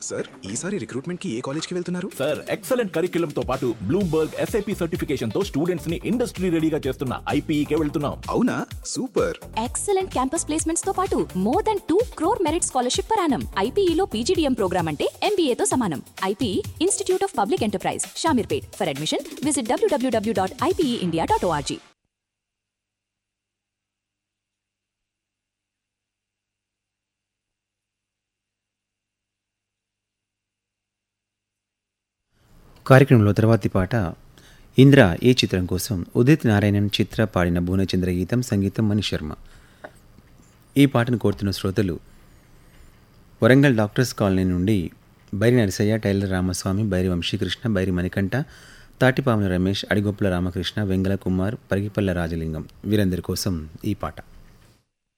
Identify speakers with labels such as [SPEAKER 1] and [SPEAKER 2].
[SPEAKER 1] Sir ఈసారి recruitment కి ఏ college కి వెళ్తున్నారు?
[SPEAKER 2] సార్ ఎక్సలెంట్ కరిక్యులం తో పాటు బ్లూంబర్గ్ SIP సర్టిఫికేషన్ తో స్టూడెంట్స్ ని ఇండస్ట్రీ రెడీగా చేస్తున్న IPE వెళ్తున్నాం.
[SPEAKER 1] అవునా, సూపర్.
[SPEAKER 3] ఎక్సలెంట్ క్యాంపస్ ప్లేస్మెంట్స్ తో పాటు more than 2 crore merit scholarship per annum. IPE లో PGDM ప్రోగ్రామ్ అంటే MBA తో సమానం. IPE institute of public enterprise, Shamirpet. For admission visit www.ipeindia.org.
[SPEAKER 4] కార్యక్రమంలో తర్వాతి పాట ఇంద్ర ఈ చిత్రం కోసం ఉదిత్ నారాయణన్ చిత్ర పాడిన భువనచంద్ర గీతం, సంగీతం మణి శర్మ. ఈ పాటను కోరుతున్న శ్రోతలు వరంగల్ డాక్టర్స్ కాలనీ నుండి బైరి నరసయ్య, టైలర్ రామస్వామి, బైరి వంశీకృష్ణ, బైరి మణికంఠ, తాటిపాముల రమేష్, అడిగొప్పుల రామకృష్ణ, వెంగళ కుమార్, పరిగిపల్ల రాజలింగం వీరందరి కోసం ఈ పాట.